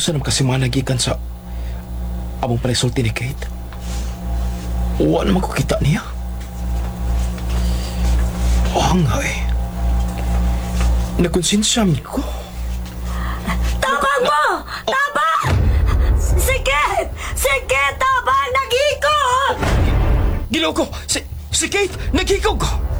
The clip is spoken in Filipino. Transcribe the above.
Usa naman kasi mga nagikan sa among panisulti ni Kate. Wa naman ko kita niya. Angay. Nakonsensya ko. Tabang mo! Tabang! Sige! Sige, tabang! Nag-ikot! Ginoo ko! Si Kate! Nagkikaw ko!